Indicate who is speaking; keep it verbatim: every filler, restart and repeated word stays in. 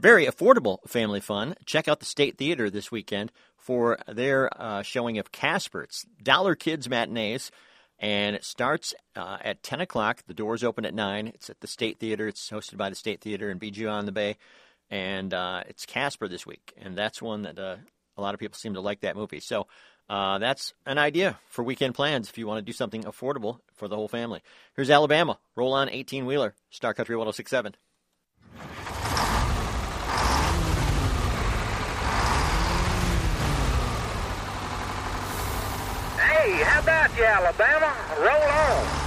Speaker 1: very affordable family fun. Check out the State Theater this weekend for their uh, showing of Casper. It's Dollar Kids Matinees, and it starts uh, at ten o'clock. The doors open at nine. It's at the State Theater. It's hosted by the State Theater in Bijou-on-the-Bay, and uh, it's Casper this week, and that's one that uh, a lot of people seem to like that movie. So uh, that's an idea for weekend plans if you want to do something affordable for the whole family. Here's Alabama. Roll on eighteen-wheeler. Star Country one oh six point seven.
Speaker 2: Hey, how about you, Alabama? Roll on.